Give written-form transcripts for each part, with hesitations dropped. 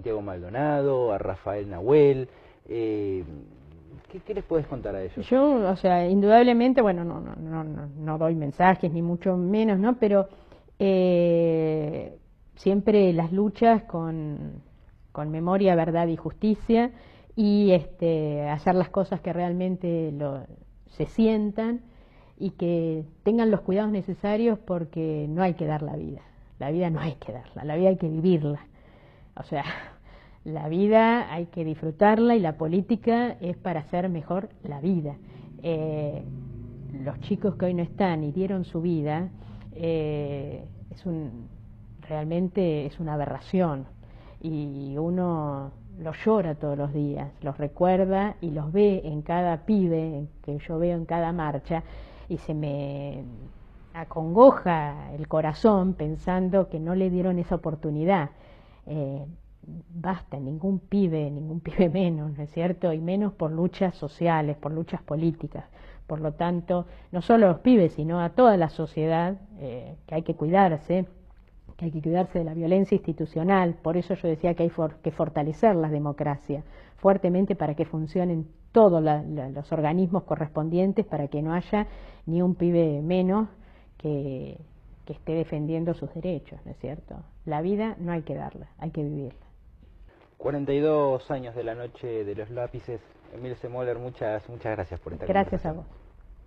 Santiago Maldonado, a Rafael Nahuel. ¿Qué les puedes contar a ellos? Yo, o sea, indudablemente, bueno, no doy mensajes, ni mucho menos, ¿no? Pero siempre las luchas con memoria, verdad y justicia, y hacer las cosas que realmente se sientan y que tengan los cuidados necesarios, porque no hay que dar la vida no hay que darla, la vida hay que vivirla, o sea, la vida hay que disfrutarla, y la política es para hacer mejor la vida. Los chicos que hoy no están y dieron su vida, realmente es una aberración, y uno los llora todos los días, los recuerda y los ve en cada pibe que yo veo en cada marcha, y se me acongoja el corazón pensando que no le dieron esa oportunidad. Basta, ningún pibe menos, ¿no es cierto? Y menos por luchas sociales, por luchas políticas. Por lo tanto, no solo a los pibes, sino a toda la sociedad, que hay que cuidarse de la violencia institucional. Por eso yo decía que hay que fortalecer la democracia fuertemente, para que funcionen todos los organismos correspondientes, para que no haya ni un pibe menos que esté defendiendo sus derechos, ¿no es cierto? La vida no hay que darla, hay que vivirla. 42 años de la noche de los lápices. Emilce Moller, muchas gracias por esta conversación. Gracias a vos.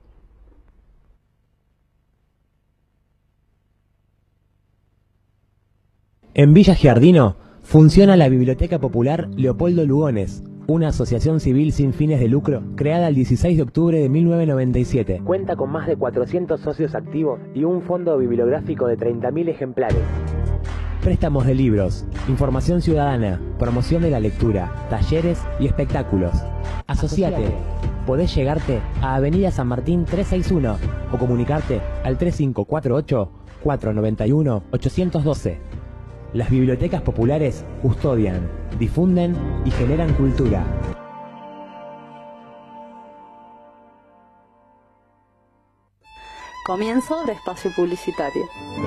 En Villa Giardino funciona la Biblioteca Popular Leopoldo Lugones, una asociación civil sin fines de lucro creada el 16 de octubre de 1997. Cuenta con más de 400 socios activos y un fondo bibliográfico de 30.000 ejemplares. Préstamos de libros, información ciudadana, promoción de la lectura, talleres y espectáculos. Asociate. Podés llegarte a Avenida San Martín 361 o comunicarte al 3548-491-812. Las bibliotecas populares custodian, difunden y generan cultura. Comienzo de espacio publicitario.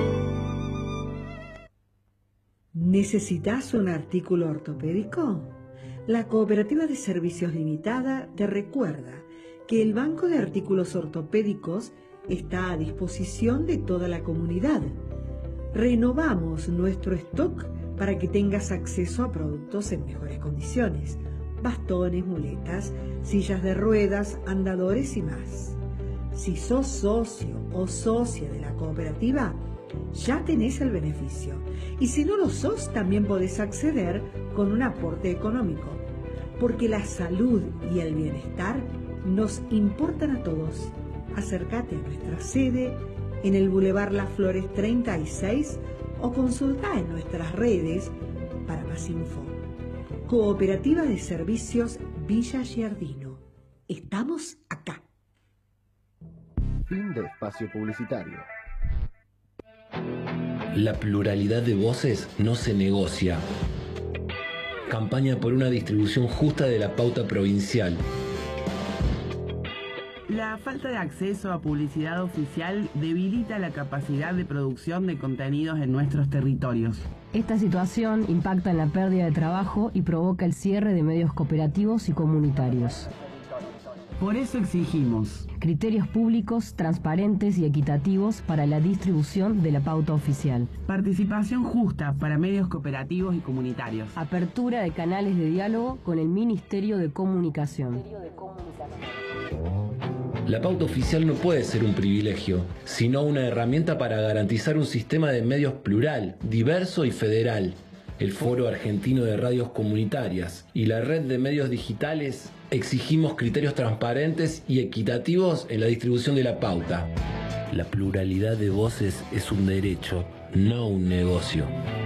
¿Necesitas un artículo ortopédico? La Cooperativa de Servicios Limitada te recuerda que el Banco de Artículos Ortopédicos está a disposición de toda la comunidad. Renovamos nuestro stock para que tengas acceso a productos en mejores condiciones: bastones, muletas, sillas de ruedas, andadores y más. Si sos socio o socia de la cooperativa, ya tenés el beneficio. Y si no lo sos, también podés acceder con un aporte económico, porque la salud y el bienestar nos importan a todos. Acércate a nuestra sede en el Boulevard Las Flores 36 o consulta en nuestras redes para más info. Cooperativa de Servicios Villa Giardino. Estamos acá. Fin de espacio publicitario. La pluralidad de voces no se negocia. Campaña por una distribución justa de la pauta provincial. La falta de acceso a publicidad oficial debilita la capacidad de producción de contenidos en nuestros territorios. Esta situación impacta en la pérdida de trabajo y provoca el cierre de medios cooperativos y comunitarios. Por eso exigimos criterios públicos, transparentes y equitativos para la distribución de la pauta oficial. Participación justa para medios cooperativos y comunitarios. Apertura de canales de diálogo con el Ministerio de Comunicación. La pauta oficial no puede ser un privilegio, sino una herramienta para garantizar un sistema de medios plural, diverso y federal. El Foro Argentino de Radios Comunitarias y la Red de Medios Digitales exigimos criterios transparentes y equitativos en la distribución de la pauta. La pluralidad de voces es un derecho, no un negocio.